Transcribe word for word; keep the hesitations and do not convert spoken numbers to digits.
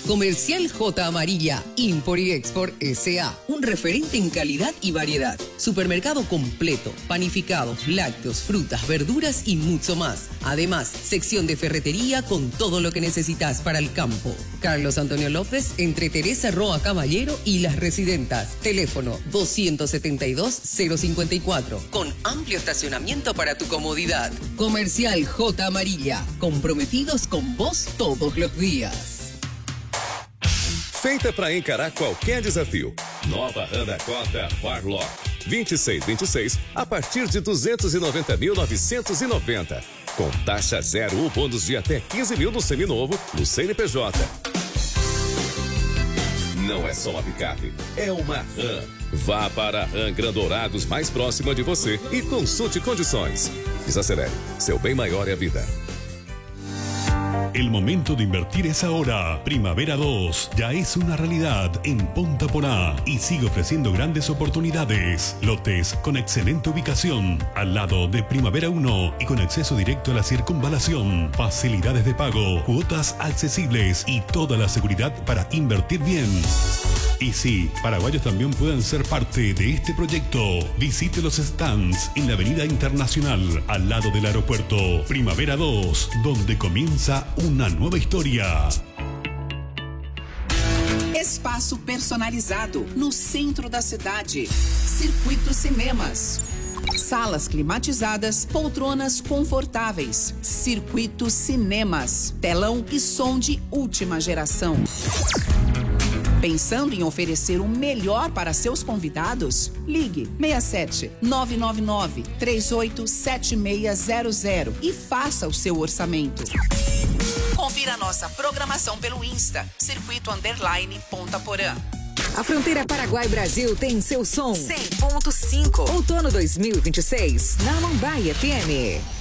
Comercial J Amarilla, Import y Export S A, un referente en calidad y variedad. Supermercado completo, panificados, lácteos, frutas, verduras y mucho más. Además, sección de ferretería con todo lo que necesitas para el campo. Carlos Antonio López, entre Teresa Roa Caballero y Las Residentas. Teléfono doscientos setenta y dos, cero cincuenta y cuatro, con amplio estacionamiento para tu comodidad. Comercial J Amarilla, comprometidos con vos todos los días. Feita para encarar qualquer desafio. Nova Honda Accord Farlock vinte e seis vinte e seis a partir de duzentos e noventa mil novecentos e noventa. Com taxa zero ou bônus de até quinze mil no seminovo, no C N P J. Não é só uma picape, é uma RAM. Vá para a RAM Grandourados mais próxima de você e consulte condições. Desacelere, seu bem maior é a vida. El momento de invertir es ahora. Primavera dos ya es una realidad en Ponta Porá y sigue ofreciendo grandes oportunidades. Lotes con excelente ubicación, al lado de Primavera uno y con acceso directo a la circunvalación. Facilidades de pago, cuotas accesibles y toda la seguridad para invertir bien. Y sí, paraguayos también pueden ser parte de este proyecto. Visite los stands en la Avenida Internacional, al lado del aeropuerto. Primavera dos, donde comienza una nueva historia. Espaço personalizado no centro da cidade. Circuito Cinemas. Salas climatizadas, poltronas confortáveis. Circuito Cinemas. Telão e som de última geração. Pensando em oferecer o melhor para seus convidados? Ligue seis sete nove nove nove, três oito sete seis zero zero e faça o seu orçamento. Confira nossa programação pelo Insta, Circuito Underline Ponta Porã. A fronteira Paraguai-Brasil tem seu som. cem ponto cinco. Outono dois mil e vinte e seis, na Mambaia F M.